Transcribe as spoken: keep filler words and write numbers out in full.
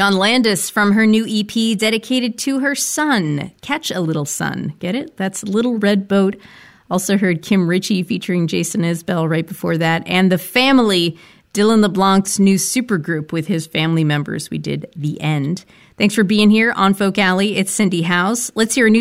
Dawn Landis from her new E P dedicated to her son, Catch a Little Sun. Get it? That's Little Red Boat. Also heard Kim Ritchie featuring Jason Isbell right before that. And The Family, Dylan LeBlanc's new supergroup with his family members. We did The End. Thanks for being here on Folk Alley. It's Cindy House. Let's hear a new